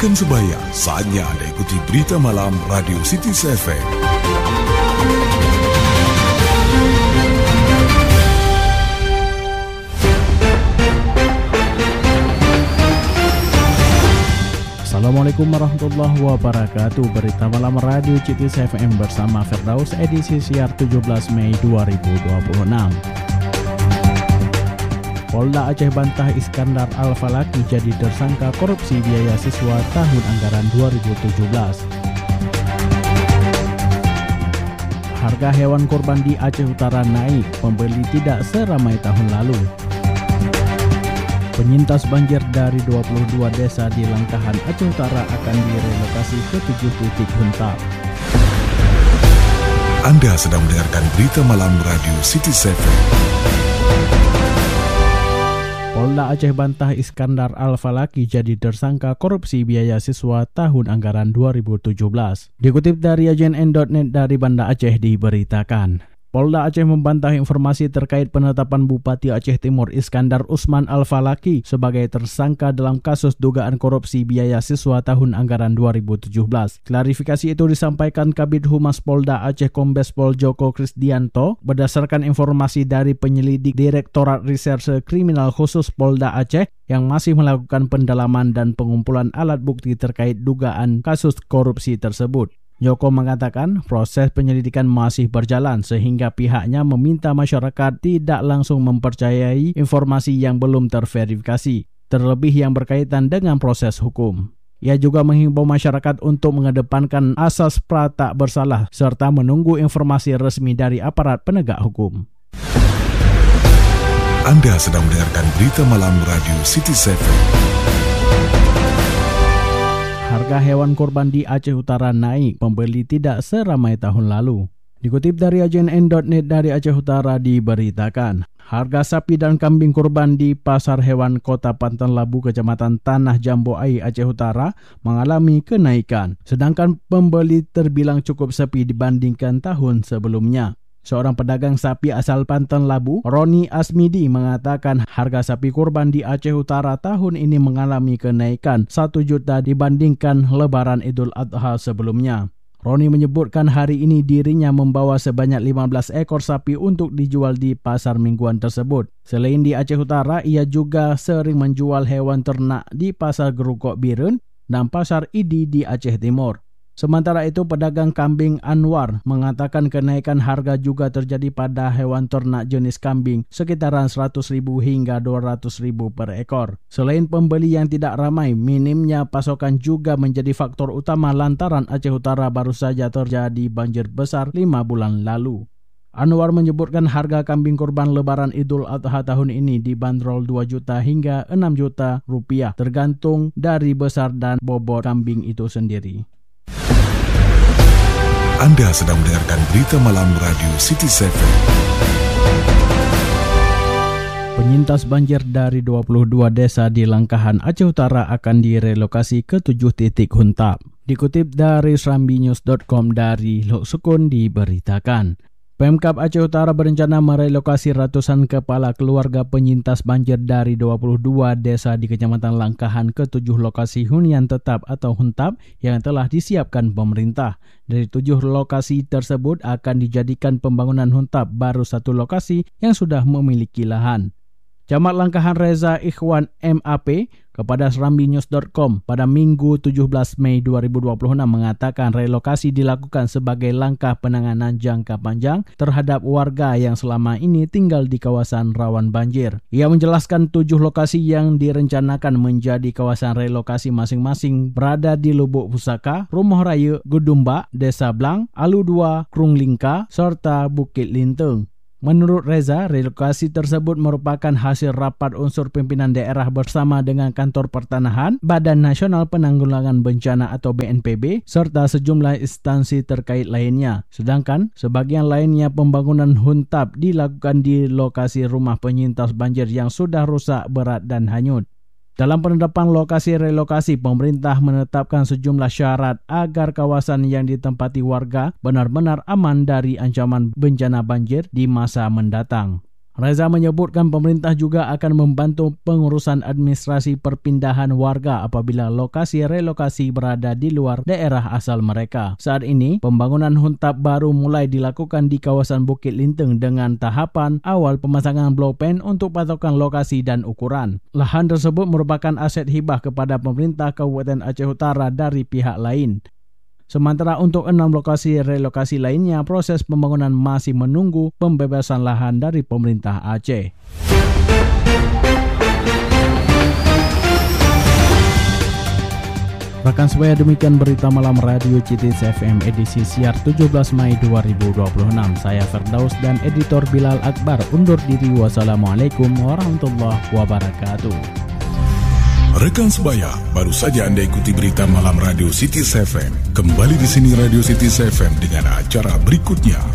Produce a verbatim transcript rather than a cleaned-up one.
Rekan sebaya, saatnya Anda ikuti berita malam Radio City F M. Assalamualaikum warahmatullahi wabarakatuh. Berita malam Radio City F M bersama Firdaus, edisi siar tujuh belas Mei dua ribu dua puluh enam. Polda Aceh bantah Iskandar Al-Falaki jadi tersangka korupsi biaya siswa tahun anggaran dua ribu tujuh belas. Harga hewan kurban di Aceh Utara naik, pembeli tidak seramai tahun lalu. Penyintas banjir dari dua puluh dua desa di Langkahan Aceh Utara akan direlokasi ke tujuh titik huntap. Anda sedang mendengarkan berita malam Radio City F M. Polda Aceh bantah Iskandar Al-Falaki jadi tersangka korupsi biaya siswa tahun anggaran dua ribu tujuh belas. Dikutip dari A J N N titik net dari Banda Aceh diberitakan, Polda Aceh membantah informasi terkait penetapan Bupati Aceh Timur Iskandar Usman Al-Falaki sebagai tersangka dalam kasus dugaan korupsi biaya siswa tahun anggaran dua ribu tujuh belas. Klarifikasi itu disampaikan Kabid Humas Polda Aceh Kombes Pol Joko Krisdianto berdasarkan informasi dari penyelidik Direktorat Reserse Kriminal Khusus Polda Aceh yang masih melakukan pendalaman dan pengumpulan alat bukti terkait dugaan kasus korupsi tersebut. Joko mengatakan proses penyelidikan masih berjalan sehingga pihaknya meminta masyarakat tidak langsung mempercayai informasi yang belum terverifikasi, terlebih yang berkaitan dengan proses hukum. Ia juga menghimbau masyarakat untuk mengedepankan asas pra tak bersalah serta menunggu informasi resmi dari aparat penegak hukum. Anda sedang mendengarkan berita malam Radio City F M. Harga hewan kurban di Aceh Utara naik, pembeli tidak seramai tahun lalu. Dikutip dari A J N N titik net dari Aceh Utara diberitakan, harga sapi dan kambing kurban di Pasar Hewan Kota Pantan Labu, Kecamatan Tanah Jambu Ai, Aceh Utara mengalami kenaikan, sedangkan pembeli terbilang cukup sepi dibandingkan tahun sebelumnya. Seorang pedagang sapi asal Pantan Labu, Roni Asmidi, mengatakan harga sapi kurban di Aceh Utara tahun ini mengalami kenaikan satu juta dibandingkan Lebaran Idul Adha sebelumnya. Roni menyebutkan hari ini dirinya membawa sebanyak lima belas ekor sapi untuk dijual di pasar mingguan tersebut. Selain di Aceh Utara, ia juga sering menjual hewan ternak di Pasar Gerukok Birun dan Pasar Idi di Aceh Timur. Sementara itu, pedagang kambing Anwar mengatakan kenaikan harga juga terjadi pada hewan ternak jenis kambing sekitaran seratus ribu hingga dua ratus ribu per ekor. Selain pembeli yang tidak ramai, minimnya pasokan juga menjadi faktor utama lantaran Aceh Utara baru saja terjadi banjir besar lima bulan lalu. Anwar menyebutkan harga kambing kurban Lebaran Idul Adha tahun ini dibanderol dua juta hingga enam juta rupiah tergantung dari besar dan bobot kambing itu sendiri. Anda sedang mendengarkan berita malam Radio City F M. Penyintas banjir dari dua puluh dua desa di Langkahan Aceh Utara akan direlokasi ke tujuh titik huntap. Dikutip dari serambi news titik com dari Lok Sukun diberitakan, Pemkab Aceh Utara berencana merelokasi ratusan kepala keluarga penyintas banjir dari dua puluh dua desa di Kecamatan Langkahan ke tujuh lokasi hunian tetap atau huntap yang telah disiapkan pemerintah. Dari tujuh lokasi tersebut akan dijadikan pembangunan huntap baru satu lokasi yang sudah memiliki lahan. Camat Langkahan Reza Ikhwan M A P kepada serambi news titik com pada Minggu tujuh belas Mei dua ribu dua puluh enam mengatakan relokasi dilakukan sebagai langkah penanganan jangka panjang terhadap warga yang selama ini tinggal di kawasan rawan banjir. Ia menjelaskan tujuh lokasi yang direncanakan menjadi kawasan relokasi masing-masing berada di Lubuk Pusaka, Rumah Raya, Gudumba, Desa Blang, Alu dua, Krung Lingka, serta Bukit Linteng. Menurut Reza, relokasi tersebut merupakan hasil rapat unsur pimpinan daerah bersama dengan Kantor Pertanahan, Badan Nasional Penanggulangan Bencana atau B N P B, serta sejumlah instansi terkait lainnya. Sedangkan sebagian lainnya pembangunan huntap dilakukan di lokasi rumah penyintas banjir yang sudah rusak berat dan hanyut. Dalam penetapan lokasi relokasi, pemerintah menetapkan sejumlah syarat agar kawasan yang ditempati warga benar-benar aman dari ancaman bencana banjir di masa mendatang. Reza menyebutkan pemerintah juga akan membantu pengurusan administrasi perpindahan warga apabila lokasi relokasi berada di luar daerah asal mereka. Saat ini, pembangunan huntap baru mulai dilakukan di kawasan Bukit Linteng dengan tahapan awal pemasangan blowpen untuk patokan lokasi dan ukuran. Lahan tersebut merupakan aset hibah kepada pemerintah Kabupaten Aceh Utara dari pihak lain. Sementara untuk enam lokasi relokasi lainnya, proses pembangunan masih menunggu pembebasan lahan dari pemerintah Aceh. Rekan sebaya, demikian berita malam Radio C T S F M edisi siar tujuh belas Mei dua ribu dua puluh enam. Saya Firdaus dan editor Bilal Akbar undur diri. Wassalamualaikum warahmatullahi wabarakatuh. Rekan sebaya, baru saja Anda ikuti berita malam Radio City S F M. Kembali di sini Radio City S F M dengan acara berikutnya.